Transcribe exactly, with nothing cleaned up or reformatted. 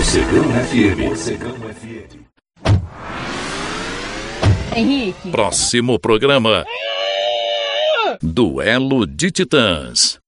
Mocegão F M. Mocegão F M. Henrique. Próximo programa. Duelo de Titãs.